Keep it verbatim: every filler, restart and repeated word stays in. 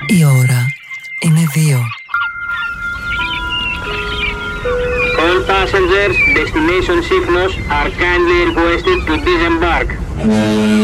Η ώρα είναι δύο. All passengers, destination Sifnos are kindly requested to disembark.